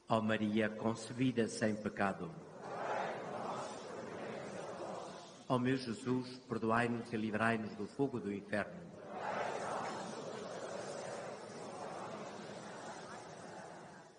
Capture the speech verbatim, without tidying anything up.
Ó Maria concebida sem pecado. Ó meu Jesus, perdoai-nos e livrai-nos do fogo do inferno.